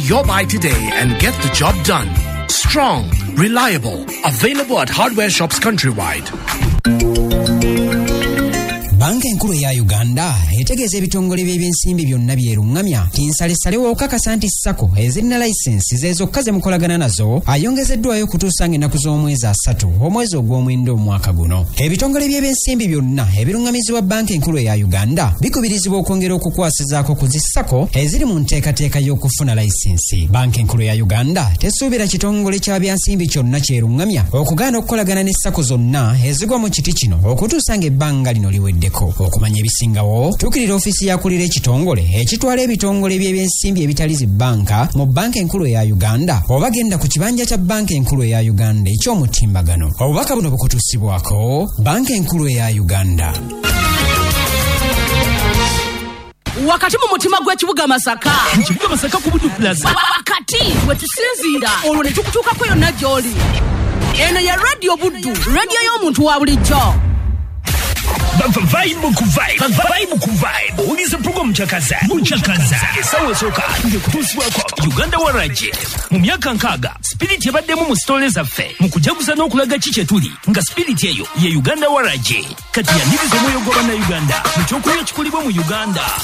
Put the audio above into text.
your buy today and get the job done. Strong, reliable, available at hardware shops countrywide. Banka enkulu ya Uganda etegeeza ebitongole by'ebyensimbi byonna byerungamya tinsalesalewo okukakasa nti Sacco ezirina layisensi zezokka ze mukolagana nazo ayongezeddwayo okutuusa ng'ennaku z'omwezi 3 omwezi ogw'omwenda omwaka guno. Ebitongole by'ebyensimbi byonna ebirungamizibwa banka enkulu ya Uganda bikubirizibwa okwongera okukwasizaako ku zi Sacco eziri mu nteekateeka y'okufuna layisensi. Banka enkulu ya Uganda tesuubira kitongole kya byansimbi kyonna kyerungamya okugaana okukolagana ne Sacco zonna ezigwa mu kiti kino okutuusa ng'ebbanga lino liwedde. Okumanya ebisingawo tukirira ofisi yakulira ekitongole ekitwala ebitongole by'ebyensimbi ebitali zi banka mu banka enkulu ya Uganda oba genda ku kibanja kya banka enkulu ya Uganda eky'omutimbagano. Obubaka buno bukutuusibwako banka enkulu ya Uganda. Wakati mu mutima gw'ekibuga Masaka ku Budu Plaza wakati wetusinziira olwo ne tukutuukako yonna gy'oli. Eno ya Radio Buddu, radio y'omuntu wa bulijjo. Vibe ku vibe. Uliza program Muchakaza. Esawa soka ngekutusibwako Uganda Waragi. Mu myaka 6 Spirit yabaddemu mu stole zaffe mu kujaguza n'okulaga kiche tuli nga Spirit eyo ye Uganda Waragi. Kati ya nibizo moyo gwa Uganda mu kyokulya kikulibwa mu Uganda.